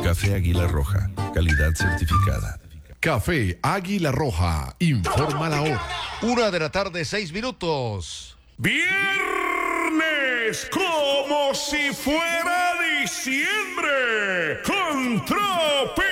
Café Águila Roja, calidad certificada. Café Águila Roja, informa la hora. 1:06 PM. Viernes, como si fuera diciembre, con Tropi